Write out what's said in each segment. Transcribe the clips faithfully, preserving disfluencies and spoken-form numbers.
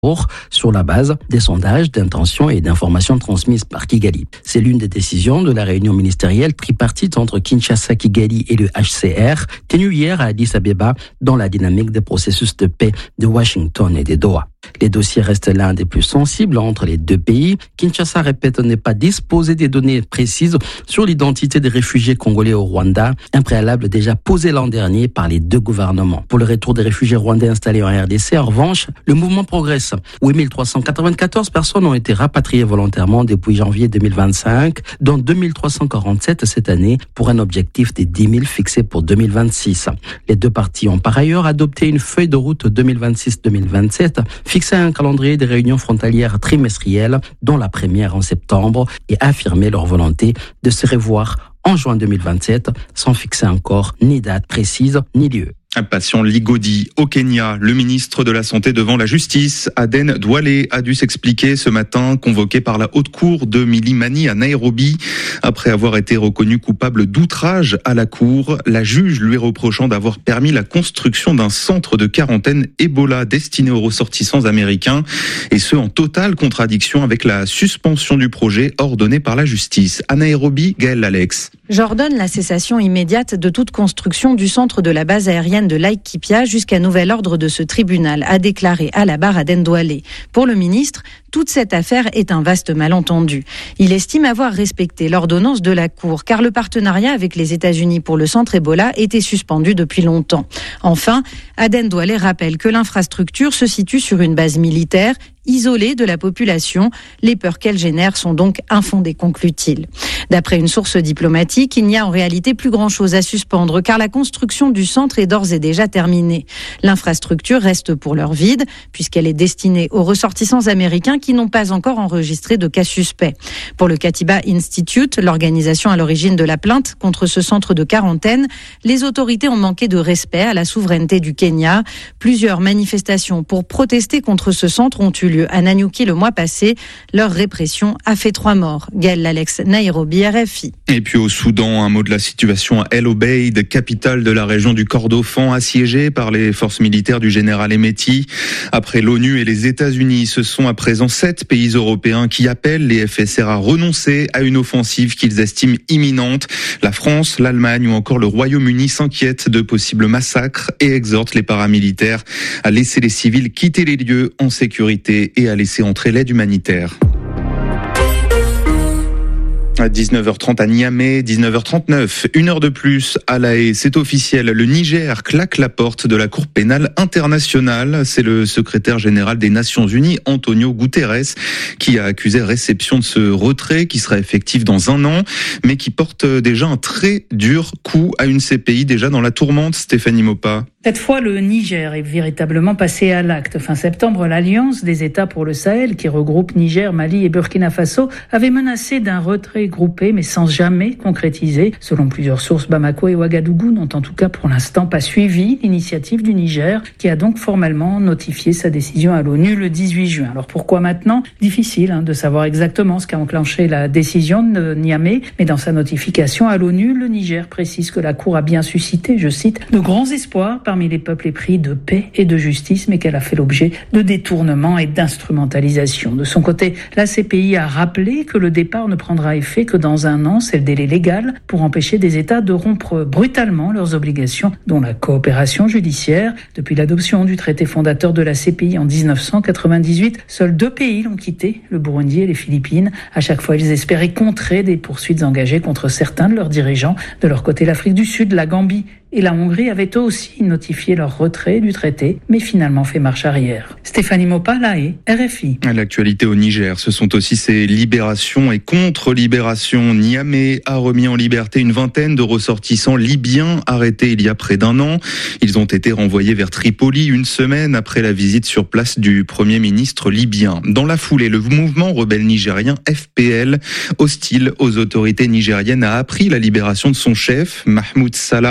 sur la base des sondages d'intention et d'informations transmises par Kigali. C'est l'une des décisions de la réunion ministérielle tripartite entre Kinshasa, Kigali et le H C R, tenue hier à Addis Abeba dans la dynamique des processus de paix de Washington et de Doha. Les dossiers restent l'un des plus sensibles entre les deux pays. Kinshasa répète ne pas disposer des données précises sur l'identité des réfugiés congolais au Rwanda, un préalable déjà posé l'an dernier par les deux gouvernements. Pour le retour des réfugiés rwandais installés en R D C, en revanche, le mouvement progresse. huit mille trois cent quatre-vingt-quatorze personnes ont été rapatriées volontairement depuis janvier deux mille vingt-cinq, dont deux mille trois cent quarante-sept cette année, pour un objectif de dix mille fixé pour deux mille vingt-six. Les deux parties ont par ailleurs adopté une feuille de route deux mille vingt-six deux mille vingt-sept, fixé un calendrier des réunions frontalières trimestrielles, dont la première en septembre, et affirmé leur volonté de se revoir en juin deux mille vingt-sept, sans fixer encore ni date précise ni lieu. Un patient ligodie au Kenya. Le ministre de la Santé devant la justice, Aden Douale, a dû s'expliquer ce matin, convoqué par la haute cour de Milimani à Nairobi. Après avoir été reconnu coupable d'outrage à la cour, la juge lui reprochant d'avoir permis la construction d'un centre de quarantaine Ebola destiné aux ressortissants américains, et ce en totale contradiction avec la suspension du projet ordonnée par la justice. À Nairobi, Gaël Lalex. J'ordonne la cessation immédiate de toute construction du centre de la base aérienne de Laikipia jusqu'à nouvel ordre de ce tribunal, a déclaré à la barre Aden Douale. Pour le ministre, toute cette affaire est un vaste malentendu. Il estime avoir respecté l'ordonnance de la Cour, car le partenariat avec les États-Unis pour le centre Ebola était suspendu depuis longtemps. Enfin, Aden Douale rappelle que l'infrastructure se situe sur une base militaire, isolée de la population. Les peurs qu'elle génère sont donc infondées, conclut-il. D'après une source diplomatique, il n'y a en réalité plus grand-chose à suspendre, car la construction du centre est d'ores et déjà terminée. L'infrastructure reste pour l'heure vide, puisqu'elle est destinée aux ressortissants américains qui n'ont pas encore enregistré de cas suspects. Pour le Katiba Institute, l'organisation à l'origine de la plainte contre ce centre de quarantaine, les autorités ont manqué de respect à la souveraineté du Kenya. Plusieurs manifestations pour protester contre ce centre ont eu lieu à Nanyuki le mois passé. Leur répression a fait trois morts. Gaël Lalex, Nairobi, R F I. Et puis au Soudan, un mot de la situation à El Obeid, capitale de la région du Kordofan, assiégée par les forces militaires du général Hemeti. Après l'ONU et les États-Unis, ce sont à présent sept pays européens qui appellent les F S R à renoncer à une offensive qu'ils estiment imminente. La France, l'Allemagne ou encore le Royaume-Uni s'inquiètent de possibles massacres et exhortent les paramilitaires à laisser les civils quitter les lieux en sécurité et à laisser entrer l'aide humanitaire. À dix-neuf heures trente à Niamey, dix-neuf heures trente-neuf, une heure de plus à La Haye. C'est officiel, le Niger claque la porte de la Cour pénale internationale. C'est le secrétaire général des Nations Unies, Antonio Guterres, qui a accusé réception de ce retrait qui sera effectif dans un an, mais qui porte déjà un très dur coup à une C P I déjà dans la tourmente. Stéphanie Mopa. Cette fois, le Niger est véritablement passé à l'acte. Fin septembre, l'Alliance des États pour le Sahel, qui regroupe Niger, Mali et Burkina Faso, avait menacé d'un retrait groupé, mais sans jamais concrétiser. Selon plusieurs sources, Bamako et Ouagadougou n'ont en tout cas pour l'instant pas suivi l'initiative du Niger, qui a donc formellement notifié sa décision à l'ONU le dix-huit juin. Alors pourquoi maintenant ? Difficile hein, de savoir exactement ce qu'a enclenché la décision de Niamey, mais dans sa notification à l'ONU, le Niger précise que la Cour a bien suscité, je cite, de grands espoirs parmi les peuples épris de paix et de justice, mais qu'elle a fait l'objet de détournements et d'instrumentalisation. De son côté, la C P I a rappelé que le départ ne prendra effet que dans un an, c'est le délai légal pour empêcher des États de rompre brutalement leurs obligations, dont la coopération judiciaire. Depuis l'adoption du traité fondateur de la C P I en dix-neuf cent quatre-vingt-dix-huit, seuls deux pays l'ont quitté, le Burundi et les Philippines. À chaque fois, ils espéraient contrer des poursuites engagées contre certains de leurs dirigeants. De leur côté, l'Afrique du Sud, la Gambie et la Hongrie avaient eux aussi notifié leur retrait du traité, mais finalement fait marche arrière. Stéphanie Mopa, La Haye, R F I. L'actualité au Niger, ce sont aussi ces libérations et contre-libérations. Niamey a remis en liberté une vingtaine de ressortissants libyens arrêtés il y a près d'un an. Ils ont été renvoyés vers Tripoli une semaine après la visite sur place du Premier ministre libyen. Dans la foulée, le mouvement rebelle nigérien F P L, hostile aux autorités nigériennes, a appris la libération de son chef, Mahmoud Salah.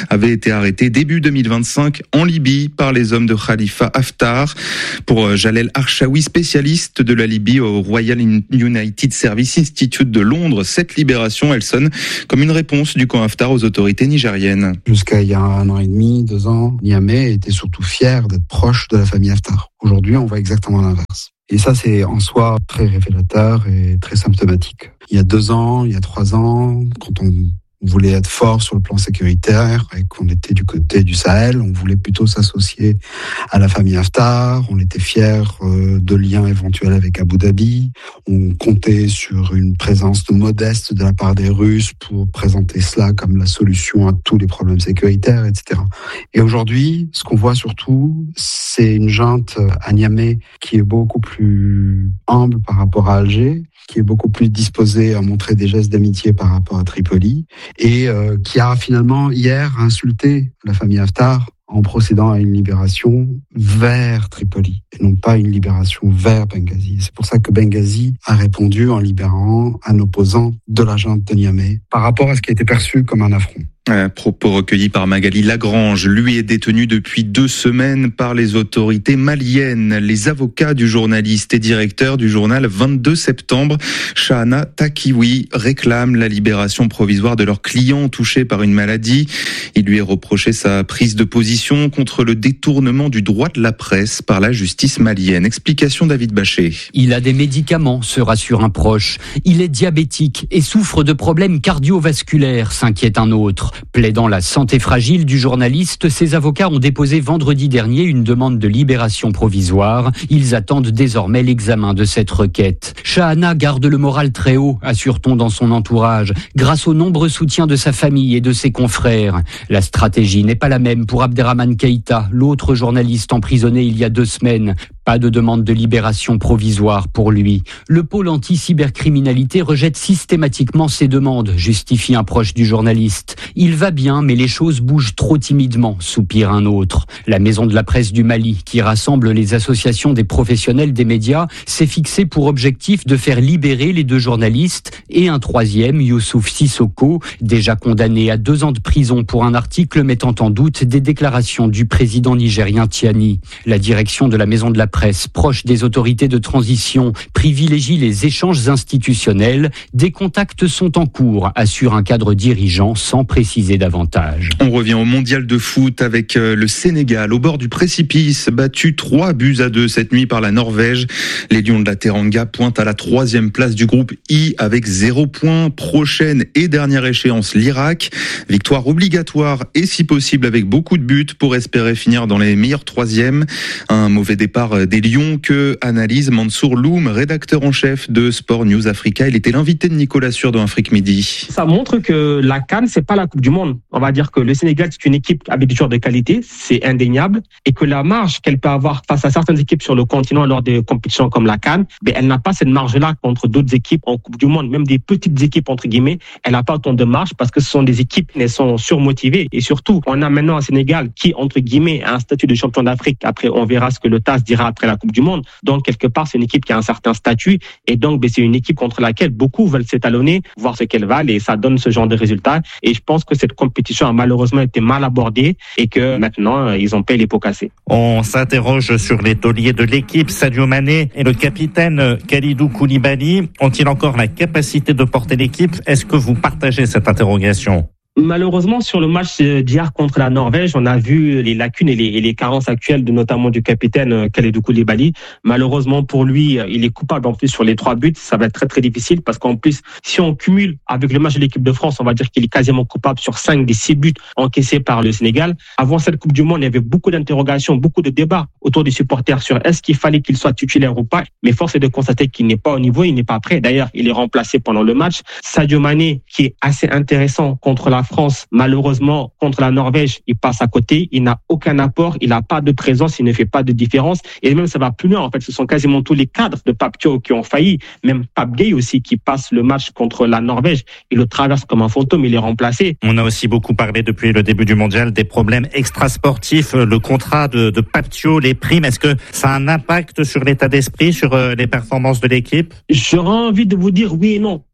avait été arrêté début deux mille vingt-cinq en Libye par les hommes de Khalifa Haftar. Pour Jalel Archaoui, spécialiste de la Libye au Royal United Service Institute de Londres, cette libération, elle sonne comme une réponse du camp Haftar aux autorités nigériennes. Jusqu'à il y a un an et demi, deux ans, Niamey était surtout fier d'être proche de la famille Haftar. Aujourd'hui, on voit exactement l'inverse. Et ça, c'est en soi très révélateur et très symptomatique. Il y a deux ans, il y a trois ans, quand on voulait être fort sur le plan sécuritaire et qu'on était du côté du Sahel, on voulait plutôt s'associer à la famille Haftar, on était fiers de liens éventuels avec Abu Dhabi, on comptait sur une présence modeste de la part des Russes pour présenter cela comme la solution à tous les problèmes sécuritaires, et cetera. Et aujourd'hui, ce qu'on voit surtout, c'est une junte à Niamey qui est beaucoup plus humble par rapport à Alger, qui est beaucoup plus disposée à montrer des gestes d'amitié par rapport à Tripoli, et euh, qui a finalement hier insulté la famille Haftar en procédant à une libération vers Tripoli, et non pas une libération vers Benghazi. C'est pour ça que Benghazi a répondu en libérant un opposant de la junte de Niamey, par rapport à ce qui a été perçu comme un affront. Un propos recueillis par Magali Lagrange. Lui est détenu depuis deux semaines par les autorités maliennes. Les avocats du journaliste et directeur du journal vingt-deux septembre, Shahana Takiwi, réclament la libération provisoire de leur client touché par une maladie. Il lui est reproché sa prise de position contre le détournement du droit de la presse par la justice malienne. Explication David Bachet. Il a des médicaments, se rassure un proche. Il est diabétique et souffre de problèmes cardiovasculaires, s'inquiète un autre. Plaidant la santé fragile du journaliste, ses avocats ont déposé vendredi dernier une demande de libération provisoire. Ils attendent désormais l'examen de cette requête. Shahana garde le moral très haut, assure-t-on dans son entourage, grâce au nombreux soutien de sa famille et de ses confrères. La stratégie n'est pas la même pour Abderrahmane Keïta, l'autre journaliste emprisonné il y a deux semaines. Pas de demande de libération provisoire pour lui. Le pôle anti-cybercriminalité rejette systématiquement ces demandes, justifie un proche du journaliste. Il va bien, mais les choses bougent trop timidement, soupire un autre. La Maison de la Presse du Mali, qui rassemble les associations des professionnels des médias, s'est fixée pour objectif de faire libérer les deux journalistes et un troisième, Youssouf Sissoko, déjà condamné à deux ans de prison pour un article mettant en doute des déclarations du président nigérien Tiani. La direction de la Maison de la Presse, proche des autorités de transition, privilégie les échanges institutionnels. Des contacts sont en cours, assure un cadre dirigeant sans préciser davantage. On revient au mondial de foot avec le Sénégal au bord du précipice, battu trois buts à deux cette nuit par la Norvège. Les Lions de la Teranga pointent à la troisième place du groupe I avec zéro point. Prochaine et dernière échéance, l'Irak. Victoire obligatoire et si possible avec beaucoup de buts pour espérer finir dans les meilleurs troisièmes. Un mauvais départ des Lions que analyse Mansour Loum, rédacteur en chef de Sport News Africa. Il était l'invité de Nicolas Sûr dans Afrique Midi. Ça montre que la CAN, c'est pas la Coupe du Monde. On va dire que le Sénégal, c'est une équipe avec des joueurs de qualité, c'est indéniable, et que la marge qu'elle peut avoir face à certaines équipes sur le continent lors des compétitions comme la CAN, ben elle n'a pas cette marge-là contre d'autres équipes en Coupe du Monde, même des petites équipes entre guillemets. Elle n'a pas autant de marge parce que ce sont des équipes qui sont surmotivées, et surtout, on a maintenant un Sénégal qui entre guillemets a un statut de champion d'Afrique. Après, on verra ce que le T A S dira après la Coupe du Monde. Donc, quelque part, c'est une équipe qui a un certain statut. Et donc, ben, c'est une équipe contre laquelle beaucoup veulent s'étalonner, voir ce qu'elle valent. Et ça donne ce genre de résultats. Et je pense que cette compétition a malheureusement été mal abordée et que maintenant, ils ont payé les pots cassés. On s'interroge sur les tauliers de l'équipe. Sadio Mané et le capitaine Kalidou Koulibaly ont-ils encore la capacité de porter l'équipe? Est-ce que vous partagez cette interrogation? Malheureusement, sur le match d'hier contre la Norvège, on a vu les lacunes et les, et les carences actuelles, de, notamment du capitaine Kalidou Koulibaly. Malheureusement pour lui, il est coupable en plus sur les trois buts. Ça va être très très difficile parce qu'en plus, si on cumule avec le match de l'équipe de France, on va dire qu'il est quasiment coupable sur cinq des six buts encaissés par le Sénégal. Avant cette Coupe du Monde, il y avait beaucoup d'interrogations, beaucoup de débats autour des supporters sur est-ce qu'il fallait qu'il soit titulaire ou pas. Mais force est de constater qu'il n'est pas au niveau, il n'est pas prêt. D'ailleurs, il est remplacé pendant le match. Sadio Mané, qui est assez intéressant contre la France, malheureusement, contre la Norvège, il passe à côté, il n'a aucun apport, il n'a pas de présence, il ne fait pas de différence. Et même, ça va plus loin. En fait, ce sont quasiment tous les cadres de Pape Thiaw qui ont failli. Même Pape Gueye aussi, qui passe le match contre la Norvège. Il le traverse comme un fantôme, il est remplacé. On a aussi beaucoup parlé depuis le début du mondial des problèmes extrasportifs, le contrat de, de Pape Thiaw, les primes. Est-ce que ça a un impact sur l'état d'esprit, sur les performances de l'équipe? J'aurais envie de vous dire oui et non.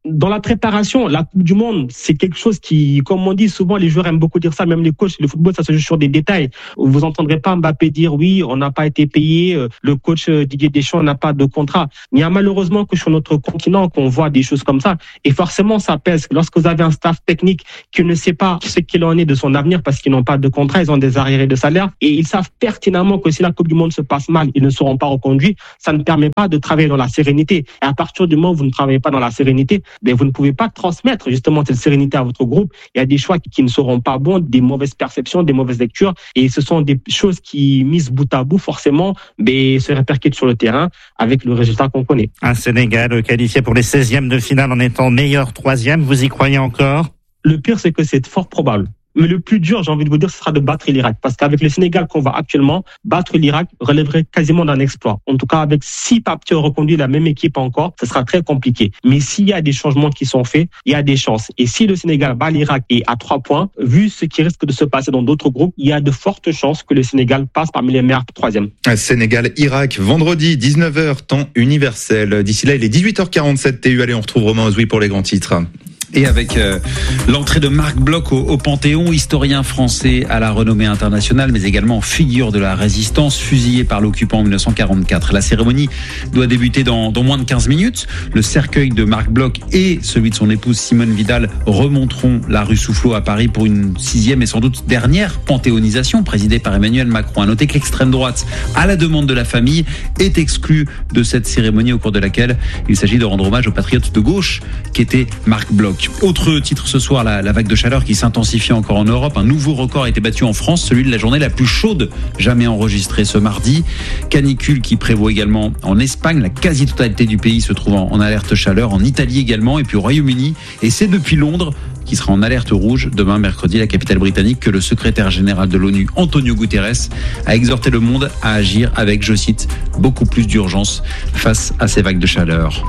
Dans la préparation, la Coupe du Monde, c'est quelque chose qui, comme on dit souvent, les joueurs aiment beaucoup dire ça, même les coachs, le football, ça se joue sur des détails. Vous entendrez pas Mbappé dire oui, on n'a pas été payé, le coach Didier Deschamps n'a pas de contrat. Il y a malheureusement que sur notre continent qu'on voit des choses comme ça. Et forcément, ça pèse. Lorsque vous avez un staff technique qui ne sait pas ce qu'il en est de son avenir parce qu'ils n'ont pas de contrat, ils ont des arriérés de salaire et ils savent pertinemment que si la Coupe du Monde se passe mal, ils ne seront pas reconduits. Ça ne permet pas de travailler dans la sérénité. Et à partir du moment où vous ne travaillez pas dans la sérénité, ben vous ne pouvez pas transmettre justement cette sérénité à votre groupe. Il y a des choix qui, qui ne seront pas bons, des mauvaises perceptions, des mauvaises lectures, et ce sont des choses qui, mises bout à bout, forcément, ben, se répercutent sur le terrain avec le résultat qu'on connaît. Un Sénégal qualifié pour les seizièmes de finale en étant meilleur troisième, vous y croyez encore? Le pire, c'est que c'est fort probable. Mais le plus dur, j'ai envie de vous dire, ce sera de battre l'Irak. Parce qu'avec le Sénégal qu'on voit actuellement, battre l'Irak relèverait quasiment d'un exploit. En tout cas, avec six Papetiers reconduits, la même équipe encore, ce sera très compliqué. Mais s'il y a des changements qui sont faits, il y a des chances. Et si le Sénégal bat l'Irak et à trois points, vu ce qui risque de se passer dans d'autres groupes, il y a de fortes chances que le Sénégal passe parmi les meilleurs troisièmes. Sénégal-Irak, vendredi, dix-neuf heures, temps universel. D'ici là, il est dix-huit heures quarante-sept T U. Allez, on retrouve Romain Ozoui pour les grands titres. Et avec euh, l'entrée de Marc Bloch au, au Panthéon, historien français à la renommée internationale, mais également figure de la résistance, fusillé par l'occupant en dix-neuf cent quarante-quatre. La cérémonie doit débuter dans, dans moins de quinze minutes. Le cercueil de Marc Bloch et celui de son épouse Simone Vidal remonteront la rue Soufflot à Paris pour une sixième et sans doute dernière panthéonisation présidée par Emmanuel Macron. À noter que l'extrême droite, à la demande de la famille, est exclue de cette cérémonie au cours de laquelle il s'agit de rendre hommage au patriote de gauche qui était Marc Bloch. Autre titre ce soir, la, la vague de chaleur qui s'intensifie encore en Europe. Un nouveau record a été battu en France, celui de la journée la plus chaude jamais enregistrée ce mardi. Canicule qui prévaut également en Espagne. La quasi-totalité du pays se trouve en, en alerte chaleur. En Italie également et puis au Royaume-Uni. Et c'est depuis Londres qui sera en alerte rouge demain mercredi, la capitale britannique, que le secrétaire général de l'ONU, Antonio Guterres, a exhorté le monde à agir avec, je cite, beaucoup plus d'urgence face à ces vagues de chaleur.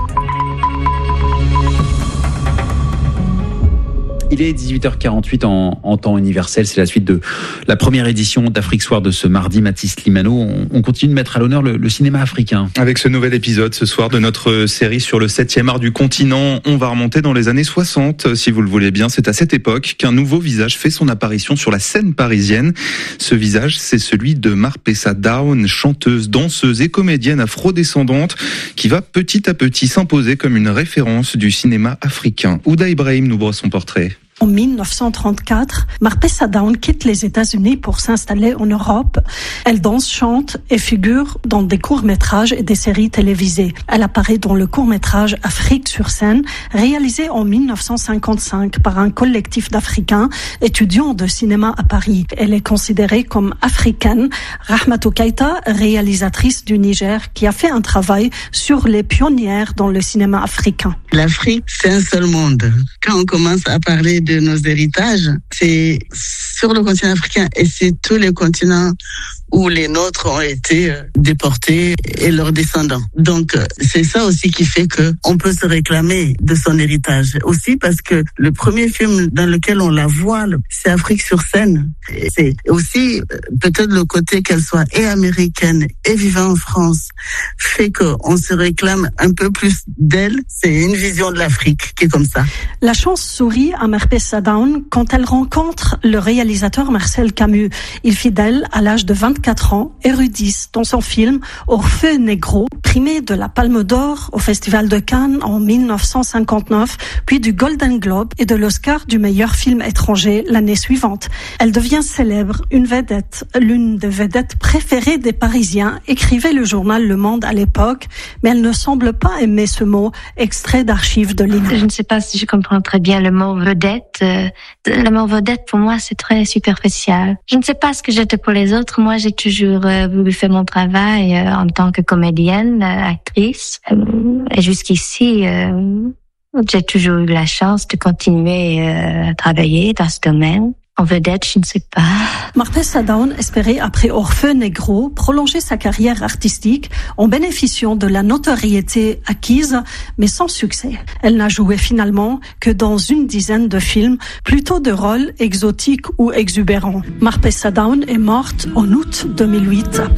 Il est dix-huit heures quarante-huit en, en temps universel. C'est la suite de la première édition d'Afrique Soir de ce mardi. Mathis Limano, on, on continue de mettre à l'honneur le, le cinéma africain. Avec ce nouvel épisode ce soir de notre série sur le septième art du continent, on va remonter dans les années soixante, si vous le voulez bien. C'est à cette époque qu'un nouveau visage fait son apparition sur la scène parisienne. Ce visage, c'est celui de Marpessa Dawn, chanteuse, danseuse et comédienne afrodescendante qui va petit à petit s'imposer comme une référence du cinéma africain. Ouda Ibrahim nous brosse son portrait. En dix-neuf cent trente-quatre, Marpessa Dawn quitte les États-Unis pour s'installer en Europe. Elle danse, chante et figure dans des courts-métrages et des séries télévisées. Elle apparaît dans le court-métrage Afrique sur scène, réalisé en dix-neuf cent cinquante-cinq par un collectif d'Africains étudiants de cinéma à Paris. Elle est considérée comme africaine. Rahmatou Keïta, réalisatrice du Niger, qui a fait un travail sur les pionnières dans le cinéma africain. L'Afrique, c'est un seul monde. Quand on commence à parler de nos héritages, c'est sur le continent africain et c'est tous les continents où les nôtres ont été déportés et leurs descendants. Donc, c'est ça aussi qui fait que on peut se réclamer de son héritage. Aussi parce que le premier film dans lequel on la voit, c'est Afrique sur scène. Et c'est aussi peut-être le côté qu'elle soit et américaine et vivant en France fait qu'on se réclame un peu plus d'elle. C'est une vision de l'Afrique qui est comme ça. La chance sourit à Marpessa Dawn quand elle rencontre le réalisateur Marcel Camus. Il fidèle à l'âge de vingt-quatre ans, érudit dans son film Orfeo Negro, primé de la Palme d'Or au Festival de Cannes en dix-neuf cent cinquante-neuf, puis du Golden Globe et de l'Oscar du meilleur film étranger l'année suivante. Elle devient célèbre, une vedette, l'une des vedettes préférées des Parisiens, écrivait le journal Le Monde à l'époque, mais elle ne semble pas aimer ce mot, extrait d'archives de l'I N A. Je ne sais pas si je comprends très bien le mot vedette. Euh, le mot vedette, pour moi, c'est très superficiel. Je ne sais pas ce que j'étais pour les autres. Moi, j'ai toujours euh, voulu faire mon travail euh, en tant que comédienne, euh, actrice. Euh, et jusqu'ici, euh, j'ai toujours eu la chance de continuer euh, à travailler dans ce domaine. En vedette, je ne sais pas. Marpessa Dawn espérait, après Orfeo Negro, prolonger sa carrière artistique en bénéficiant de la notoriété acquise, mais sans succès. Elle n'a joué finalement que dans une dizaine de films, plutôt de rôles exotiques ou exubérants. Marpessa Dawn est morte en août deux mille huit.